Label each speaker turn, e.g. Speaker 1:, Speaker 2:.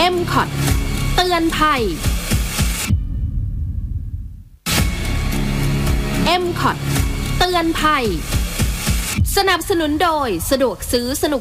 Speaker 1: MCOT เตือนภัย MCOT เตือนภัยสนับสนุนโดยสะดวกซื้อสนุก